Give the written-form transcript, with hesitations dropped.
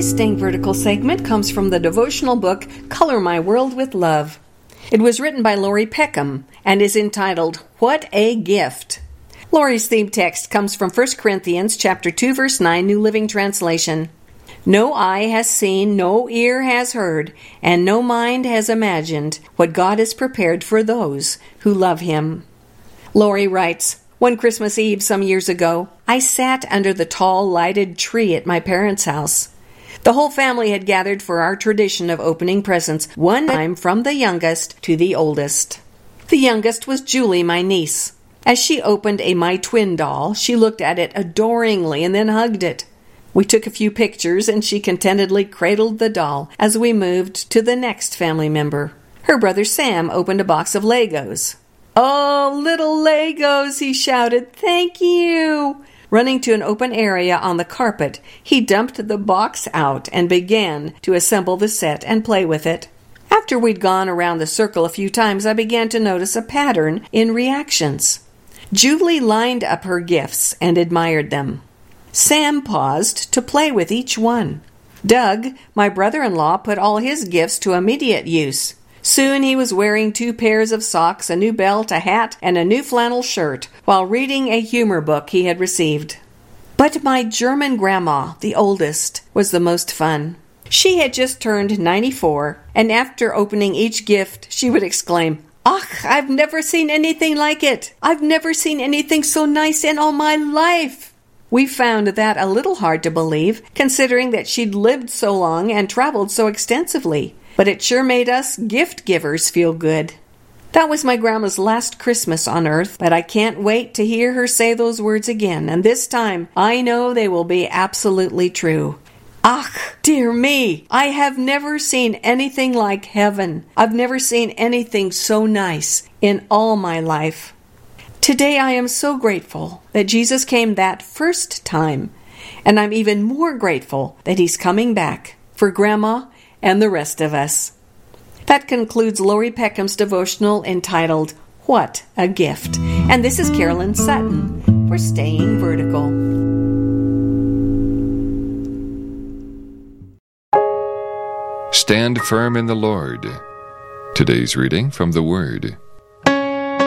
Today's Staying Vertical segment comes from the devotional book, Color My World with Love. It was written by Lori Peckham and is entitled, What a Gift. Lori's theme text comes from 1 Corinthians chapter 2, verse 9, New Living Translation. No eye has seen, no ear has heard, and no mind has imagined what God has prepared for those who love Him. Lori writes, One Christmas Eve some years ago, I sat under the tall lighted tree at my parents' house. The whole family had gathered for our tradition of opening presents, one time from the youngest to the oldest. The youngest was Julie, my niece. As she opened a My Twin doll, she looked at it adoringly and then hugged it. We took a few pictures and she contentedly cradled the doll as we moved to the next family member. Her brother Sam opened a box of Legos. "Oh, little Legos," he shouted. "Thank you." Running to an open area on the carpet, he dumped the box out and began to assemble the set and play with it. After we'd gone around the circle a few times, I began to notice a pattern in reactions. Julie lined up her gifts and admired them. Sam paused to play with each one. Doug, my brother-in-law, put all his gifts to immediate use. Soon he was wearing 2 pairs of socks, a new belt, a hat, and a new flannel shirt, while reading a humor book he had received. But my German grandma, the oldest, was the most fun. She had just turned 94, and after opening each gift, she would exclaim, "Ach, I've never seen anything like it! I've never seen anything so nice in all my life!" We found that a little hard to believe, considering that she'd lived so long and traveled so extensively. But it sure made us gift givers feel good. That was my grandma's last Christmas on earth, but I can't wait to hear her say those words again, and this time I know they will be absolutely true. Ach, dear me, I have never seen anything like heaven. I've never seen anything so nice in all my life. Today I am so grateful that Jesus came that first time, and I'm even more grateful that He's coming back for Grandma and the rest of us. That concludes Lori Peckham's devotional entitled, What a Gift. And this is Carolyn Sutton for Staying Vertical. Stand firm in the Lord. Today's reading from the Word.